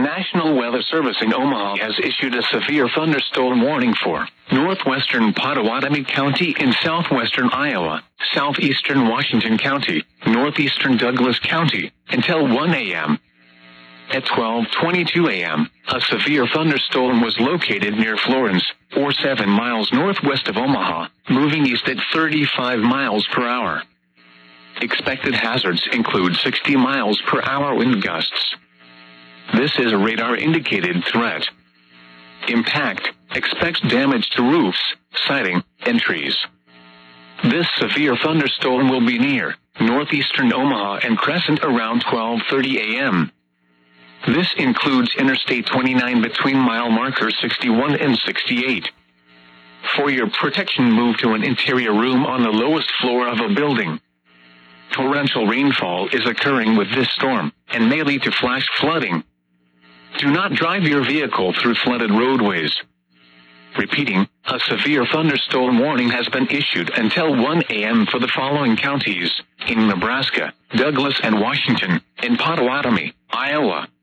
National Weather Service in Omaha has issued a severe thunderstorm warning for northwestern Pottawatomie County in southwestern Iowa, southeastern Washington County, northeastern Douglas County, until 1 a.m. At 12:22 a.m., a severe thunderstorm was located near Florence, or 7 miles northwest of Omaha, moving east at 35 miles per hour. Expected hazards include 60 miles per hour wind gusts. This is a radar-indicated threat. Impact: expects damage to roofs, siding, and trees. This severe thunderstorm will be near northeastern Omaha and Crescent around 12:30 a.m. This includes Interstate 29 between mile markers 61 and 68. For your protection, move to an interior room on the lowest floor of a building. Torrential rainfall is occurring with this storm, and may lead to flash flooding. Do not drive your vehicle through flooded roadways. Repeating, a severe thunderstorm warning has been issued until 1 a.m. for the following counties: in Nebraska, Douglas and Washington, in Pottawatomie, Iowa,